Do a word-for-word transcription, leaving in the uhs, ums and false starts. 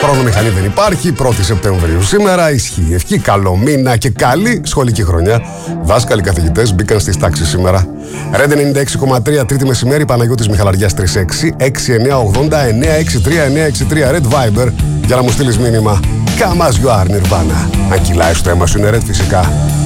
Χρονομηχανή δεν υπάρχει. πρώτη Σεπτεμβρίου σήμερα. Ισχύει ευχή. Καλό μήνα και καλή σχολική χρονιά. Δάσκαλοι, καθηγητές μπήκαν στις τάξεις σήμερα. Ρεντ ενενήντα έξι κόμμα τρία, τρίτη μεσημέρι, Παναγιώτης Μιχαλαριάς τριάντα έξι έξι εννιά ογδόντα εννιά έξι τρία εννιά έξι τρία. Red Viber για να μου στείλεις μήνυμα. Come as you are, Nirvana. Αν κυλάει στο αίμα σου είναι Red φυσικά.